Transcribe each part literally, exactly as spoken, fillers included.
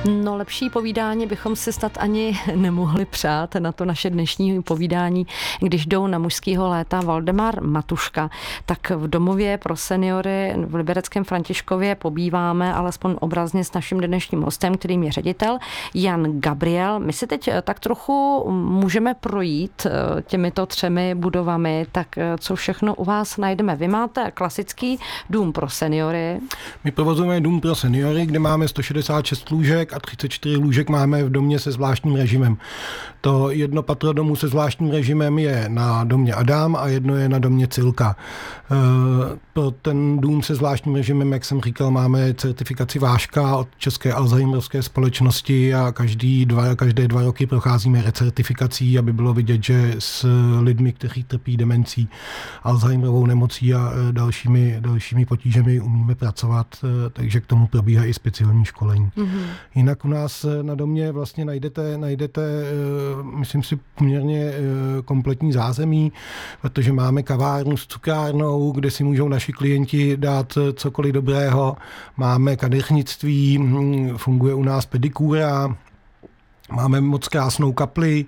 No, lepší povídání bychom si snad ani nemohli přát na to naše dnešní povídání, když jdou na mužskýho léta Valdemar Matuška. Tak v domově pro seniory v Libereckém Františkově pobýváme alespoň obrazně s naším dnešním hostem, kterým je ředitel Jan Gabriel. My si teď tak trochu můžeme projít těmito třemi budovami, tak co všechno u vás najdeme. Vy máte klasický dům pro seniory. My provozujeme dům pro seniory, kde máme sto šedesát šest lůžek a třicet čtyři lůžek máme v domě se zvláštním režimem. To jedno patro domů se zvláštním režimem je na domě Adam a jedno je na domě Cilka. Pro ten dům se zvláštním režimem, jak jsem říkal, máme certifikaci Vážka od České Alzheimerovské společnosti a každý dva, každé dva roky procházíme recertifikací, aby bylo vidět, že s lidmi, kteří trpí demencí, Alzheimerovou nemocí a dalšími, dalšími potížemi umíme pracovat, takže k tomu probíhá i speciální školení. Mm-hmm. Jinak u nás na domě vlastně najdete, najdete myslím si, poměrně kompletní zázemí, protože máme kavárnu s cukrárnou, kde si můžou naši klienti dát cokoliv dobrého. Máme kadeřnictví, funguje u nás pedikúra, máme moc krásnou kapli,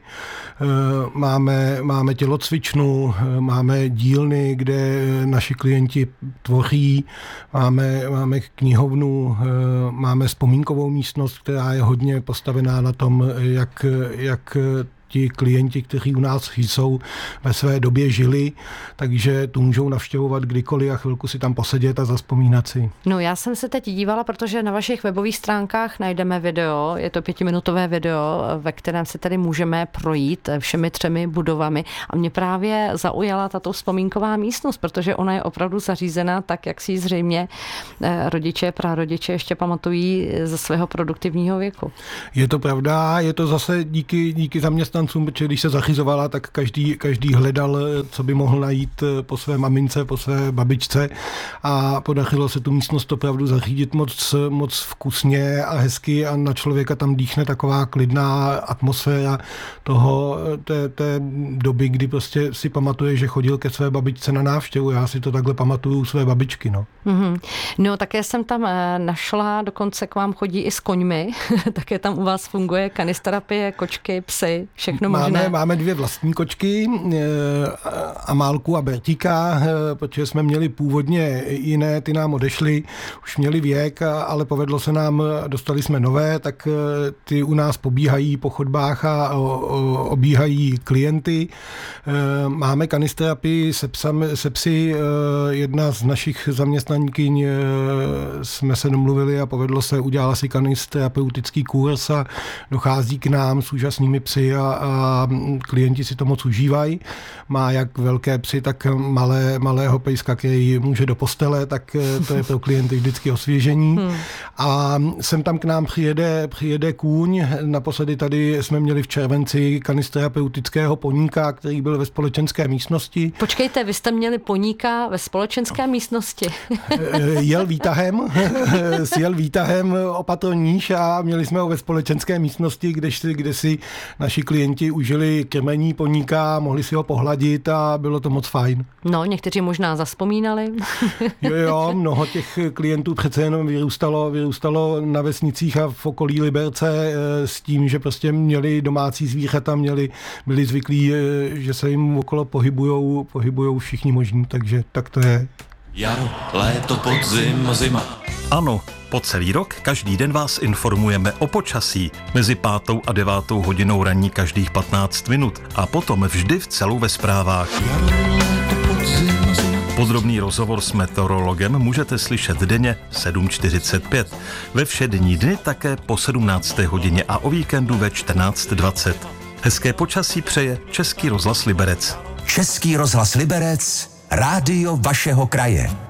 máme, máme tělocvičnu, máme dílny, kde naši klienti tvoří, máme, máme knihovnu, máme vzpomínkovou místnost, která je hodně postavená na tom, jak, jak ti klienti, kteří u nás jsou, ve své době žili, takže tu můžou navštěvovat kdykoliv a chvilku si tam posedět a zazpomínat si. No, já jsem se teď dívala, protože na vašich webových stránkách najdeme video, je to pětiminutové video, ve kterém se tady můžeme projít všemi třemi budovami a mě právě zaujala tato vzpomínková místnost, protože ona je opravdu zařízená tak, jak si zřejmě rodiče, prarodiče ještě pamatují ze svého produktivního věku. Je to pravda, je to zase díky, díky zaměstnancům, protože když se zařizovala, tak každý, každý hledal, co by mohl najít po své mamince, po své babičce a podařilo se tu místnost opravdu zařídit moc, moc vkusně a hezky a na člověka tam dýchne taková klidná atmosféra toho, té, té doby, kdy prostě si pamatuje, že chodil ke své babičce na návštěvu. Já si to takhle pamatuju u své babičky. No, mm-hmm. No také jsem tam našla, dokonce k vám chodí i s koňmi, také tam u vás funguje kanisterapie, kočky, psy, všechno možné. Máme, máme dvě vlastní kočky, Amálku a Bertíka, protože jsme měli původně jiné, ty nám odešly, už měli věk, ale povedlo se nám, dostali jsme nové, tak ty u nás pobíhají po chodbách a obíhají klienty. Máme kanisterapii se, psami, se psy, jedna z našich zaměstnankyň jsme se domluvili a povedlo se, udělala si kanisterapeutický kurz a dochází k nám s úžasnými psy a, a klienti si to moc užívají. Má jak velké psy, tak malé, malého pejska, který může do postele, tak to je pro klienty vždycky osvěžení. Hmm. A sem tam k nám přijede, přijede kůň. Naposledy tady jsme měli v červenci kanisterapeutického poníka, který byl ve společenské místnosti. Počkejte, vy jste měli poníka ve společenské místnosti? Jel výtahem, sjel výtahem o patro níž a měli jsme ho ve společenské místnosti, kde si, kde si naši klienti užili krmení poníka, mohli si ho pohladit a bylo to moc fajn. No, někteří možná zazpomínali. Jo, jo, mnoho těch klientů přece jenom vyrůstalo, vyrůstalo na vesnicích a v okolí Liberce s tím, že prostě měli domácí zvířata, měli, byli zvyklí, že se jim okolo pohybujou, pohybujou všichni možní, takže tak to je. Jaro, léto, podzim, zima. Ano, po celý rok každý den vás informujeme o počasí. Mezi pátou a devátou hodinou ranní každých patnáct minut a potom vždy v celou ve zprávách. Jaro, léto, podzim, zima. Podrobný rozhovor s meteorologem můžete slyšet denně sedm čtyřicet pět. Ve všední dny také po sedmnácté hodině a o víkendu ve čtrnáct dvacet. Hezké počasí přeje Český rozhlas Liberec. Český rozhlas Liberec, rádio vašeho kraje.